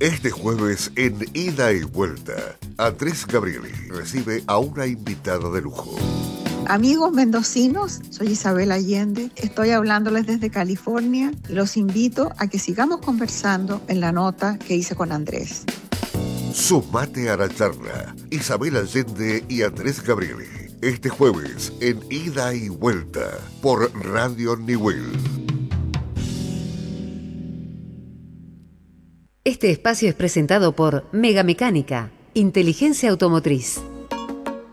Este jueves en Ida y Vuelta, Andrés Gabrieli recibe a una invitada de lujo. Amigos mendocinos, soy Isabel Allende, estoy hablándoles desde California y los invito a que sigamos conversando en la nota que hice con Andrés. Sumate a la charla, Isabel Allende y Andrés Gabrieli, este jueves en Ida y Vuelta por Radio Nivel. Este espacio es presentado por Mega Mecánica, Inteligencia Automotriz.